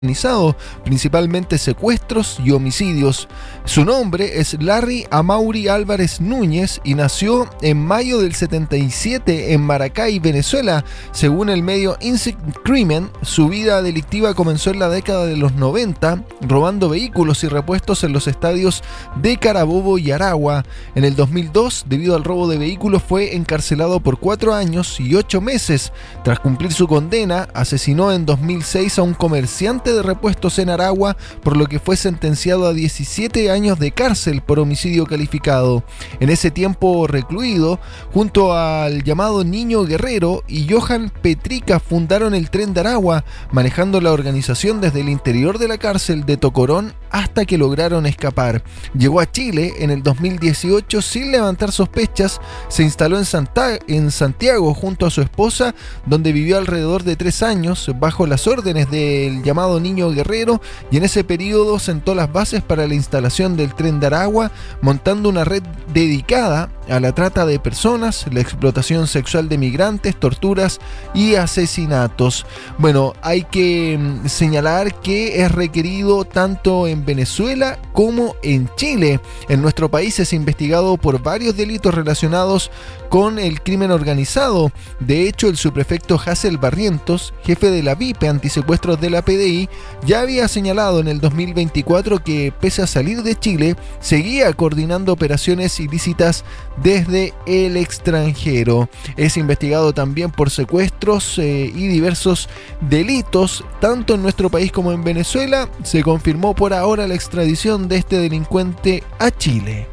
organizado, principalmente secuestros y homicidios. Su nombre es Larry Amaury Álvarez Núñez y nació en mayo del 77 en Maracay, Venezuela. Según el medio Insect Crimen, su vida delictiva comenzó en la década de los 90, robando vehículos y repuestos en los estadios de Carabobo y Aragua. En el 2002, debido al robo de vehículos, fue encarcelado por 4 años y 8 meses. Tras cumplir su condena, asesinó en 2006 a un comerciante de repuestos en Aragua, por lo que fue sentenciado a 17 años de cárcel por homicidio calificado. En ese tiempo recluido, junto al llamado Niño Guerrero y Johan Petrica, fundaron el Tren de Aragua, manejando la organización desde el interior de la cárcel de Tocorón hasta que lograron escapar. Llegó a Chile en el 2018 sin levantar sospechas, se instaló en Santiago junto a su esposa, donde vivió alrededor de 3 años bajo las órdenes del llamado Niño Guerrero, y en ese periodo sentó las bases para la instalación del Tren de Aragua, montando una red dedicada a la trata de personas, la explotación sexual de migrantes, torturas y asesinatos. Bueno, hay que señalar que es requerido tanto en Venezuela como en Chile. En nuestro país es investigado por varios delitos relacionados con el crimen organizado. De hecho, el subprefecto Hazel Barrientos, jefe de la VIP antisecuestros de la PDI, ya había señalado en el 2024 que, pese a salir de Chile, seguía coordinando operaciones ilícitas desde el extranjero. Es investigado también por secuestros y diversos delitos, tanto en nuestro país como en Venezuela. Se confirmó por ahora la extradición de este delincuente a Chile.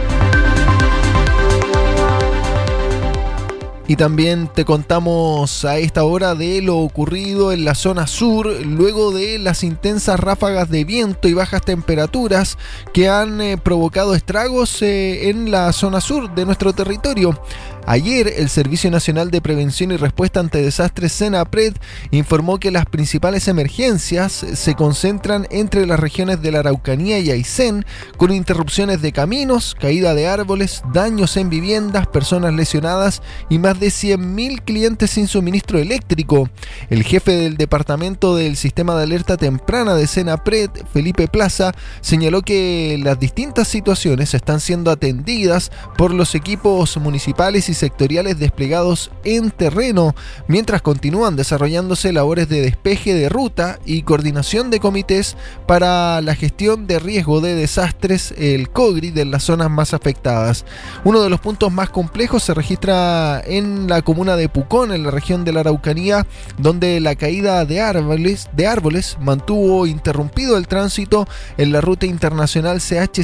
Y también te contamos a esta hora de lo ocurrido en la zona sur, luego de las intensas ráfagas de viento y bajas temperaturas que han provocado estragos en la zona sur de nuestro territorio. Ayer, el Servicio Nacional de Prevención y Respuesta ante Desastres, SENAPRED, informó que las principales emergencias se concentran entre las regiones de la Araucanía y Aysén, con interrupciones de caminos, caída de árboles, daños en viviendas, personas lesionadas y más de 100.000 clientes sin suministro eléctrico. El jefe del Departamento del Sistema de Alerta Temprana de SENAPRED, Felipe Plaza, señaló que las distintas situaciones están siendo atendidas por los equipos municipales y sectoriales desplegados en terreno, mientras continúan desarrollándose labores de despeje de ruta y coordinación de comités para la gestión de riesgo de desastres, el COGRI, de las zonas más afectadas. Uno de los puntos más complejos se registra en la comuna de Pucón, en la región de la Araucanía, donde la caída de árboles mantuvo interrumpido el tránsito en la ruta internacional CH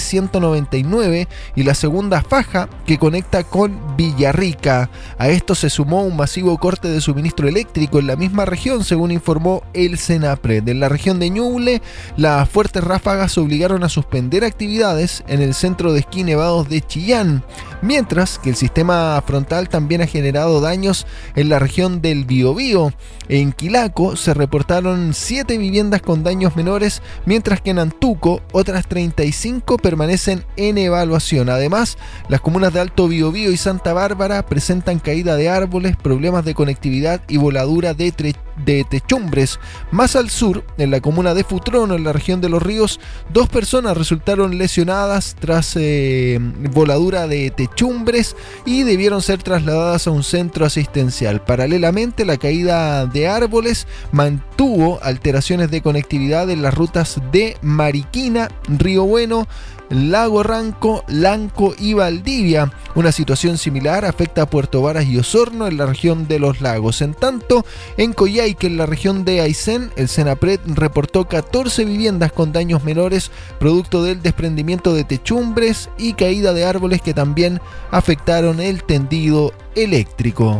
199 y la segunda faja que conecta con Villarrica. A esto se sumó un masivo corte de suministro eléctrico en la misma región, según informó el SENAPRED. En la región de Ñuble, las fuertes ráfagas obligaron a suspender actividades en el centro de esquí nevados de Chillán, mientras que el sistema frontal también ha generado daños en la región del Biobío. En Quilaco se reportaron 7 viviendas con daños menores, mientras que en Antuco otras 35 permanecen en evaluación. Además, las comunas de Alto Biobío y Santa Bárbara presentan caída de árboles, problemas de conectividad y voladura de techumbres. Más al sur, en la comuna de Futrono, en la región de Los Ríos, 2 personas resultaron lesionadas tras voladura de techumbres y debieron ser trasladadas a un centro asistencial. Paralelamente, la caída de árboles mantuvo alteraciones de conectividad en las rutas de Mariquina, Río Bueno, Lago Ranco, Lanco y Valdivia. Una situación similar afecta a Puerto Varas y Osorno, en la región de los lagos. En tanto, en Coyhaique, en la región de Aysén, el SENAPRED reportó 14 viviendas con daños menores producto del desprendimiento de techumbres y caída de árboles que también afectaron el tendido eléctrico.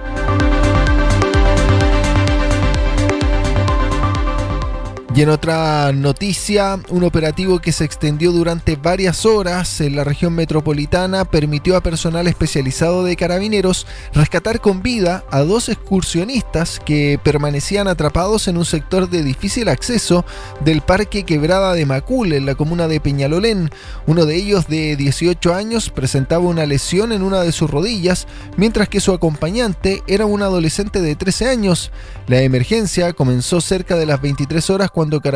Y en otra noticia, un operativo que se extendió durante varias horas en la región metropolitana permitió a personal especializado de Carabineros rescatar con vida a 2 excursionistas que permanecían atrapados en un sector de difícil acceso del Parque Quebrada de Macul, en la comuna de Peñalolén. Uno de ellos, de 18 años, presentaba una lesión en una de sus rodillas, mientras que su acompañante era un adolescente de 13 años. La emergencia comenzó cerca de las 23 horas cuando Fondo